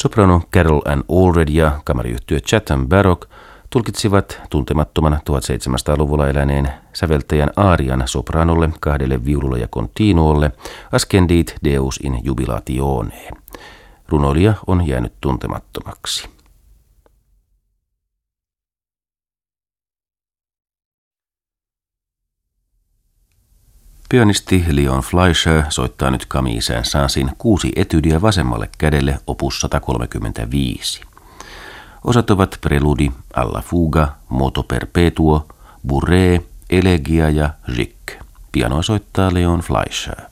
Soprano Carol Ann Allred ja kamariyhtye Chatham Baroque tulkitsivat tuntemattoman 1700-luvulla eläneen säveltäjän aarian sopranolle, kahdelle viululle ja continuolle Ascendit Deus in jubilatione. Runoilija on jäänyt tuntemattomaksi. Pianisti Leon Fleischer soittaa nyt Camille Saint-Saënsin 6 etydiä vasemmalle kädelle opus 135. Osat ovat preludi, alla fuga, moto perpetuo, bourrée, elegia ja gigue. Pianoa soittaa Leon Fleischer.